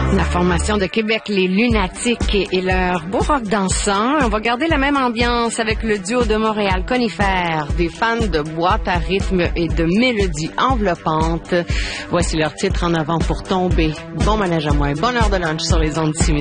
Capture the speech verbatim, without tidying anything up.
La formation de Québec, les Lunatiques et leur beau rock dansant. On va garder la même ambiance avec le duo de Montréal Conifère, des fans de boîte à rythme et de mélodies enveloppantes. Voici leur titre En avant pour tomber. Bon manège à moi, bonne heure de lunch sur les ondes d'ici.